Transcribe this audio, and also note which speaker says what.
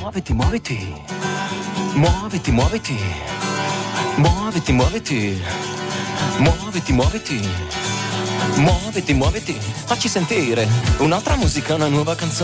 Speaker 1: muoviti, muoviti. Muoviti, muoviti. Muoviti, muoviti. Muoviti, muoviti. Muoviti, muoviti. Facci sentire un'altra musica, una nuova canzone.